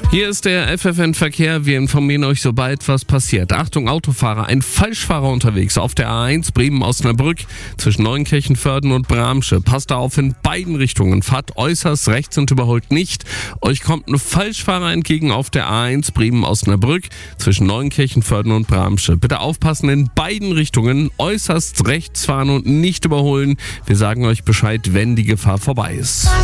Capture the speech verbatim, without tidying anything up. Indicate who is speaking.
Speaker 1: Hier ist der F F N-Verkehr. Wir informieren euch, sobald was passiert. Achtung, Autofahrer, ein Falschfahrer unterwegs auf der A eins Bremen-Osnabrück zwischen Neunkirchen-Vörden und Bramsche. Passt da auf in beiden Richtungen. Fahrt äußerst rechts und überholt nicht. Euch kommt ein Falschfahrer entgegen auf der A eins Bremen-Osnabrück zwischen Neunkirchen-Vörden und Bramsche. Bitte aufpassen in beiden Richtungen. Äußerst rechts fahren und nicht überholen. Wir sagen euch Bescheid, wenn die Gefahr vorbei ist.